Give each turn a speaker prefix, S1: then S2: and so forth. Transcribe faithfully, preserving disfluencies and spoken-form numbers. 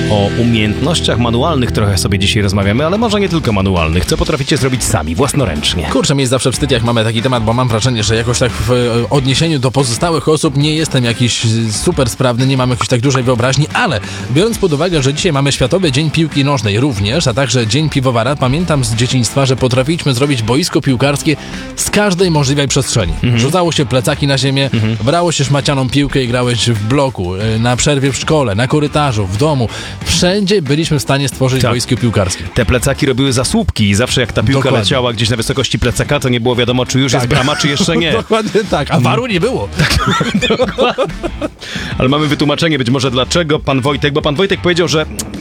S1: O umiejętnościach manualnych trochę sobie dzisiaj rozmawiamy, ale może nie tylko manualnych. Co potraficie zrobić sami, własnoręcznie?
S2: Kurczę, mi jest zawsze wstyd, jak mamy taki temat, bo mam wrażenie, że jakoś tak w e, odniesieniu do pozostałych osób nie jestem jakiś super sprawny, nie mam jakiejś tak dużej wyobraźni, ale biorąc pod uwagę, że dzisiaj mamy Światowy Dzień Piłki Nożnej również, a także Dzień Piwowara, pamiętam z dzieciństwa, że potrafiliśmy zrobić boisko piłkarskie z każdej możliwej przestrzeni. Mhm. Rzucało się plecaki na ziemię, mhm. brało się szmacianą piłkę i grałeś w bloku, na przerwie w szkole, na korytarzu, w domu. Wszędzie byliśmy w stanie stworzyć tak. boisko piłkarskie.
S1: Te plecaki robiły zasłupki i zawsze jak ta piłka Dokładnie. leciała gdzieś na wysokości plecaka, to nie było wiadomo, czy już tak. jest brama, czy jeszcze nie.
S2: Dokładnie tak, a waru nie było.
S1: Dokładnie. Ale mamy wytłumaczenie być może dlaczego pan Wojtek, bo pan Wojtek powiedział, że